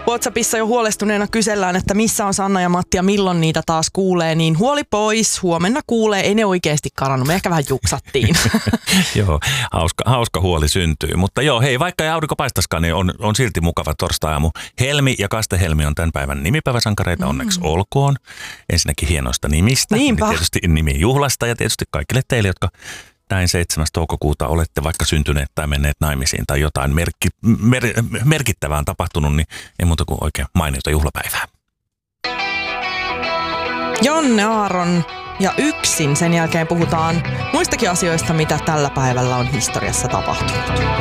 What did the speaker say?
WhatsAppissa jo huolestuneena kysellään, että missä on Sanna ja Matti ja milloin niitä taas kuulee, niin huoli pois, huomenna kuulee, ei ne oikeasti karannut, me ehkä vähän juksattiin. Joo, hauska huoli syntyy, mutta joo, hei, vaikka ei aurinko paistaskaan, niin on silti mukava torstai-aamu. Helmi ja Kaste-Helmi on tämän päivän nimipäiväsankareita, onneksi olkoon. Ensinnäkin hienoista nimistä, tietysti nimijuhlasta ja tietysti kaikille teille, jotka näin 7. toukokuuta olette vaikka syntyneet tai menneet naimisiin tai jotain merkittävää on tapahtunut, niin ei muuta kuin oikein mainiota juhlapäivää. Jonne Aaron ja yksin sen jälkeen puhutaan muistakin asioista, mitä tällä päivällä on historiassa tapahtunut.